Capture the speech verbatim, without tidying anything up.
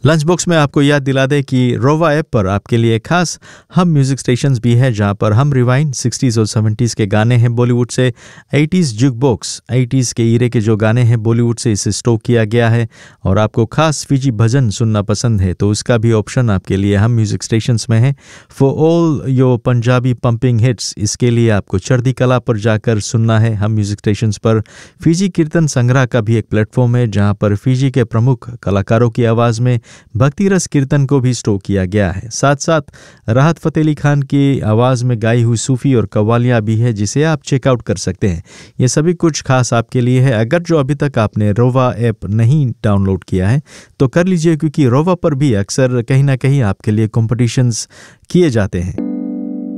Lunch box में आपको याद दिला दे कि रोवा ऐप पर आपके लिए खास हम म्यूज़िक स्टेशंस भी है, जहां पर हम रिवाइंड सिक्सटीज़ और सेवेंटीज़ के गाने हैं बॉलीवुड से, एटीज़ जुक बॉक्स एटीज़ के ईरे के जो गाने हैं बॉलीवुड से इसे स्टॉक किया गया है। और आपको खास फीजी भजन सुनना पसंद है तो उसका भी ऑप्शन आपके लिए हम म्यूज़िक स्टेशंस में है। For all your Punjabi pumping hits, इसके लिए आपको चढ़दी कला पर जाकर सुनना है। हम म्यूज़िक स्टेशंस पर फीजी कीर्तन संग्रह का भी एक प्लेटफॉर्म है, जहां पर फीजी के प्रमुख कलाकारों की आवाज़ में भक्ति रस कीर्तन को भी स्टोर किया गया है। साथ साथ राहत फ़तेह अली खान की आवाज़ में गाई हुई सूफ़ी और कव्वालियाँ भी है, जिसे आप चेकआउट कर सकते हैं। ये सभी कुछ खास आपके लिए है। अगर जो अभी तक आपने रोवा ऐप नहीं डाउनलोड किया है तो कर लीजिए, क्योंकि रोवा पर भी अक्सर कहीं ना कहीं आपके लिए कॉम्पिटिशन्स किए जाते हैं।